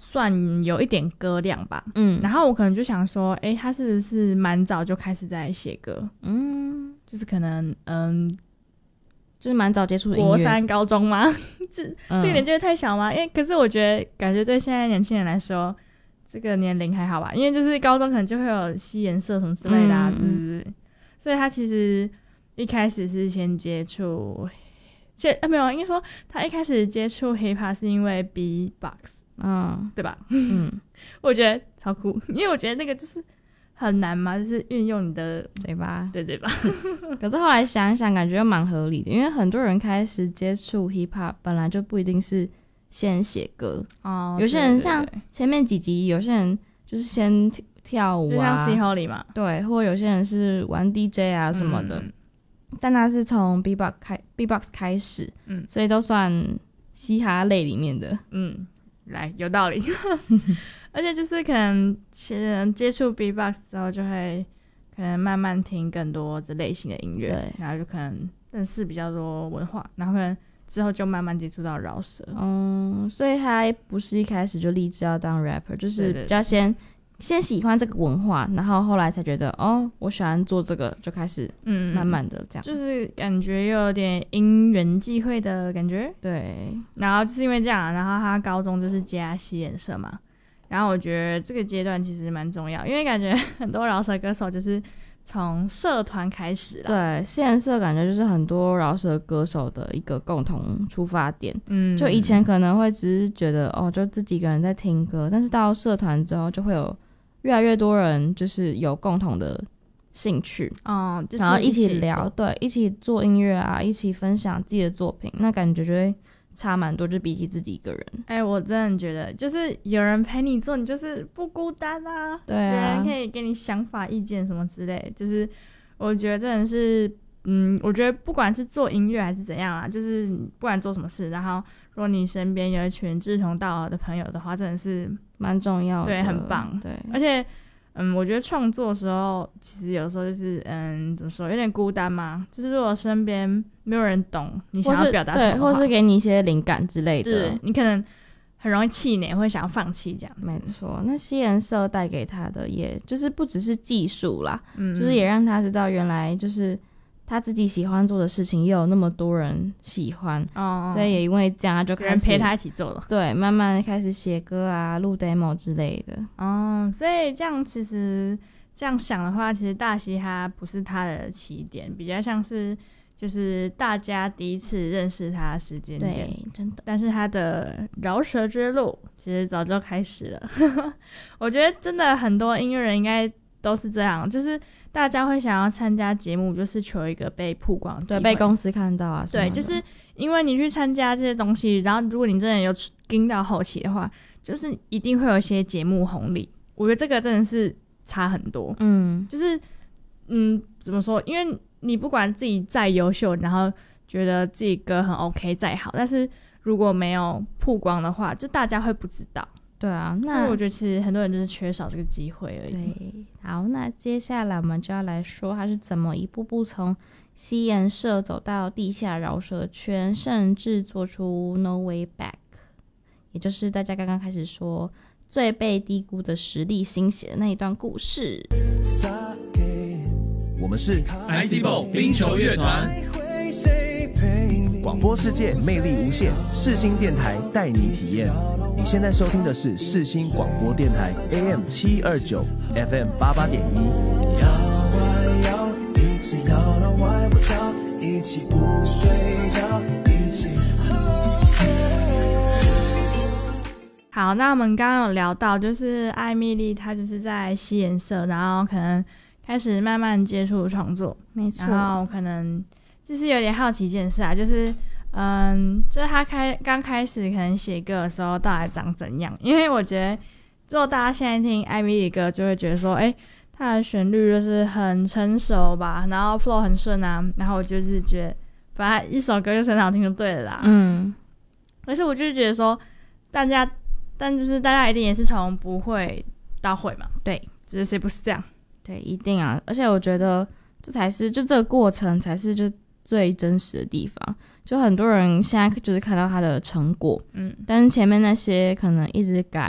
算有一点歌量吧。然后我可能就想说他是不是蛮早就开始在写歌，就是可能就是蛮早接触的音乐。 国三高中吗？这个年纪会太小吗？可是我觉得感觉对现在年轻人来说这个年龄还好吧，因为就是高中可能就会有西研社什么之类的啊，所以他其实一开始是先接触没有，应该说他一开始接触 hiphop 是因为 B-box， 对吧？我觉得超酷，因为我觉得那个就是很难嘛，就是运用你的嘴巴， 对，嘴巴。 可是后来想一想，感觉又蛮合理的，因为很多人开始接触 hiphop 本来就不一定是先写歌有些人像前面几集，有些人就是先跳舞啊， 就像 C-Holly 嘛， 对，或有些人是玩 DJ 啊什么的，但他是从 B-box 开始，所以都算嘻哈类里面的， 来有道理。而且就是可能接触 B-box 之后，就会可能慢慢听更多这类型的音乐， 对， 然后就可能认识比较多文化，然后可能之后就慢慢接触到饶舌。 所以他不是一开始就立志要当 rapper， 就是比较先喜欢这个文化，然后后来才觉得我喜欢做这个，就开始慢慢的这样， 就是感觉又有点因缘际会的感觉。 对， 然后就是因为这样，然后他高中就是加西研社嘛，然后我觉得这个阶段其实蛮重要，因为感觉很多饶舌歌手就是从社团开始啦。 对，西研社感觉就是很多饶舌歌手的一个共同出发点。就以前可能会只是觉得就自己一个人在听歌，但是到社团之后就会有越来越多人就是有共同的兴趣， 就是然后一起聊，对，一起做音乐啊，一起分享自己的作品，那感觉就会差蛮多，就比起自己一个人。 我真的觉得就是有人陪你做，你就是不孤单啊。 对啊， 有人可以给你想法意见什么之类，就是我觉得真的是我觉得不管是做音乐还是怎样啊，就是不管做什么事，然后如果你身边有一群志同道合的朋友的话，真的是蛮重要的， 对，很棒。 对， 而且我觉得创作的时候其实有时候就是怎么说，有点孤单嘛，就是如果身边没有人懂你想要表达什么的话， 或是给你一些灵感之类的， 对，你可能很容易气馁，会想要放弃这样子。 没错，那西研社带给他的也就是不只是技术啦，就是也让他知道原来就是他自己喜欢做的事情也有那么多人喜欢，所以也因为这样就开始有人陪他一起做了， 对，慢慢开始写歌啊，录 demo 之类的。 所以这样其实这样想的话，其实大嘻哈不是他的起点，比较像是就是大家第一次认识他的时间点， 对，真的。 但是他的饶舌之路其实早就开始了。我觉得真的很多音乐人应该都是这样，就是大家会想要参加节目，就是求一个被曝光的机会， 对，被公司看到啊什么的。 对，就是因为你去参加这些东西，然后如果你真的有跟到后期的话，就是一定会有一些节目红利。我觉得这个真的是差很多。就是怎么说？因为你不管自己再优秀，然后觉得自己歌很 OK 再好，但是如果没有曝光的话，就大家会不知道。 对啊， 所以我觉得其实很多人就是缺少这个机会而已。 对，好，那接下来我们就要来说他是怎么一步步从西研社走到地下饶舌圈，甚至做出 No Way Back， 也就是大家刚刚开始说最被低估的实力新血的那一段故事。 我们是 ICBO 冰球乐团，广播世界魅力无限，世新电台带你体验。你现在收听的是世新广播电台 AM 729 FM 88.1。摇啊摇，一直摇到外婆桥，一起不睡觉，一起。 好，那我们刚刚有聊到，就是艾蜜莉她就是在西研社，然后可能开始慢慢接触创作， 没错。 然后可能就是有点好奇一件事啊，就是就是他刚开始可能写歌的时候到底长怎样？因为我觉得，如果大家现在听艾蜜莉歌，就会觉得说，他的旋律就是很成熟吧，然后 flow 很顺啊，然后我就是觉得，反正一首歌就是很好听就对了啦。可是我就是觉得说，但就是大家一定也是从不会到会嘛， 对， 只是谁不是这样？ 对，一定啊！而且我觉得这才是就这个过程才是就最真实的地方。就很多人现在就是看到他的成果，但是前面那些可能一直改